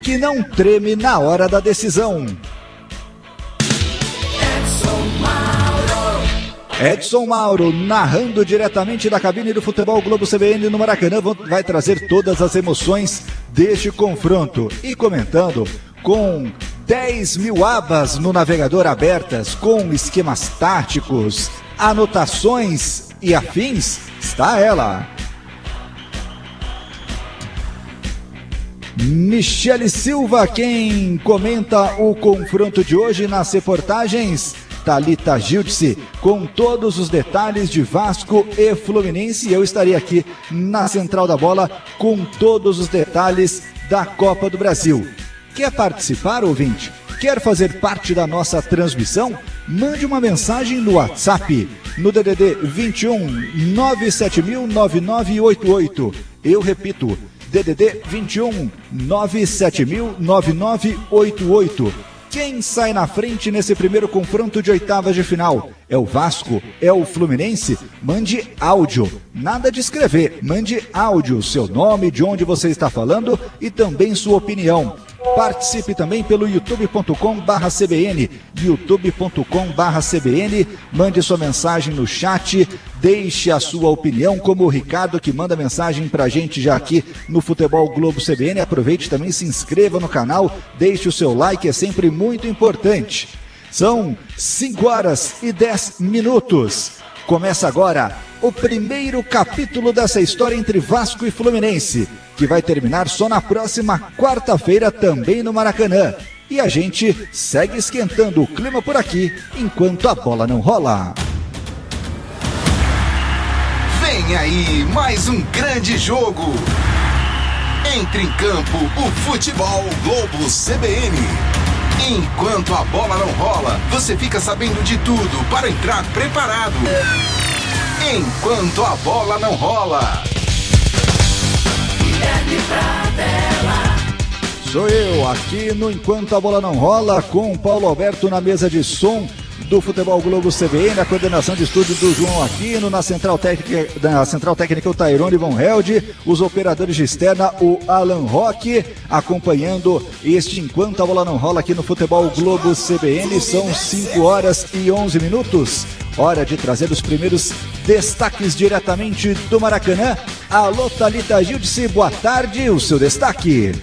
que não treme na hora da decisão. Edson Mauro, narrando diretamente da cabine do Futebol Globo CBN no Maracanã, vai trazer todas as emoções deste confronto e comentando com 10 mil abas no navegador abertas, com esquemas táticos, anotações e afins, está ela. Michele Silva, quem comenta o confronto de hoje nas reportagens, Thalita Gildice, com todos os detalhes de Vasco e Fluminense, e eu estarei aqui na Central da Bola com todos os detalhes da Copa do Brasil. Quer participar, ouvinte? Quer fazer parte da nossa transmissão? Mande uma mensagem no WhatsApp, no DDD 21 97000 9988. Eu repito, DDD 21 97000 9988. Quem sai na frente nesse primeiro confronto de oitavas de final? É o Vasco? É o Fluminense? Mande áudio, nada de escrever, mande áudio, seu nome, de onde você está falando e também sua opinião. Participe também pelo youtube.com/cbn, youtube.com/cbn, mande sua mensagem no chat, deixe a sua opinião, como o Ricardo, que manda mensagem pra gente já aqui no Futebol Globo CBN. Aproveite também, se inscreva no canal, deixe o seu like, é sempre muito importante. São 5 horas e 10 minutos. Começa agora o primeiro capítulo dessa história entre Vasco e Fluminense, que vai terminar só na próxima quarta-feira, também no Maracanã. E a gente segue esquentando o clima por aqui, enquanto a bola não rola. Vem aí mais um grande jogo. Entre em campo o Futebol Globo CBN. Enquanto a bola não rola, você fica sabendo de tudo para entrar preparado. Enquanto a bola não rola. Sou eu, aqui no Enquanto a Bola Não Rola, com o Paulo Alberto na mesa de som do Futebol Globo CBN, a coordenação de estúdio do João Aquino, na central técnica o Tairone Von Held, os operadores de externa, o Alan Roque, acompanhando este Enquanto a Bola Não Rola aqui no Futebol Globo CBN. São 5 horas e 11 minutos, hora de trazer os primeiros destaques diretamente do Maracanã. Alô, Thalita Gildice, boa tarde, o seu destaque.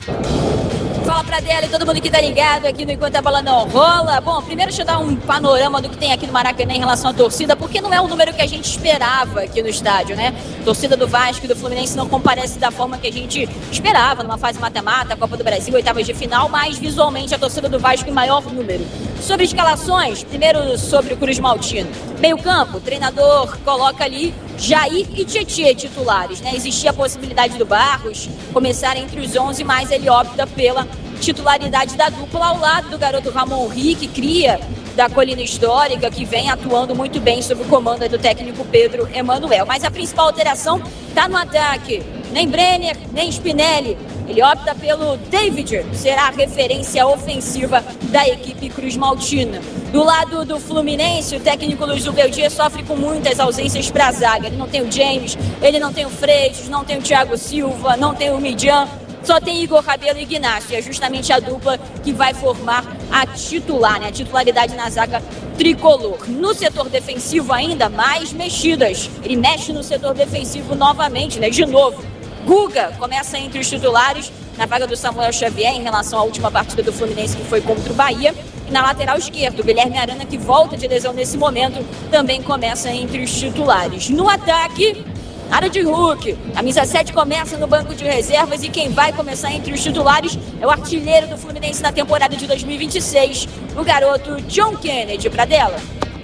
Fala pra dela e todo mundo que tá ligado aqui no Enquanto a Bola Não Rola. Bom, primeiro deixa eu dar um panorama do que tem aqui no Maracanã em relação à torcida, porque não é o número que a gente esperava aqui no estádio, né? A torcida do Vasco e do Fluminense não comparece da forma que a gente esperava numa fase mata-mata, Copa do Brasil, oitavas de final, mas visualmente a torcida do Vasco em maior número. Sobre escalações, primeiro sobre o Cruz Maltino. Meio campo, o treinador coloca ali Jair e Tietê titulares, né? Existia a possibilidade do Barros começar entre os 11, mas ele opta pela titularidade da dupla ao lado do garoto Ramon Rick, cria da Colina Histórica, que vem atuando muito bem sob o comando do técnico Pedro Emanuel. Mas a principal alteração está no ataque. Nem Brenner, nem Spinelli. Ele opta pelo David, será a referência ofensiva da equipe Cruz Maltina. Do lado do Fluminense, o técnico Luiz Ubeldia sofre com muitas ausências para a zaga. Ele não tem o James, ele não tem o Freitas, não tem o Thiago Silva, não tem o Midian. Só tem Igor Rabelo e Ignacio, é justamente a dupla que vai formar a titular, né? A titularidade na zaga tricolor. No setor defensivo ainda, mais mexidas. Ele mexe no setor defensivo novamente, né? De novo. Guga começa entre os titulares, na vaga do Samuel Xavier, em relação à última partida do Fluminense, que foi contra o Bahia. E na lateral esquerda, o Guilherme Arana, que volta de lesão nesse momento, também começa entre os titulares. No ataque, área de Hulk, camisa 7 começa no banco de reservas e quem vai começar entre os titulares é o artilheiro do Fluminense na temporada de 2026, o garoto John Kennedy. Pra dela.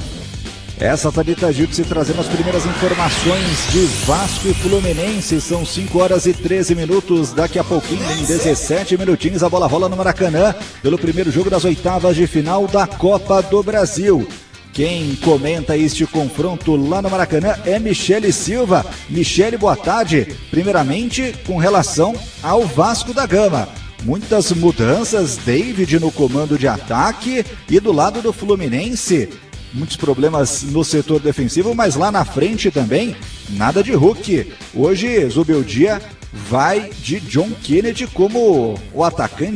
Essa Thalita Gildice trazendo as primeiras informações de Vasco e Fluminense. São 5 horas e 13 minutos. Daqui a pouquinho, em 17 minutinhos, a bola rola no Maracanã pelo primeiro jogo das oitavas de final da Copa do Brasil. Quem comenta este confronto lá no Maracanã é Michele Silva. Michele, boa tarde. Primeiramente, com relação ao Vasco da Gama. Muitas mudanças, David no comando de ataque e do lado do Fluminense, muitos problemas no setor defensivo, mas lá na frente também, nada de Hulk. Hoje, Zubeldia vai de John Kennedy como o atacante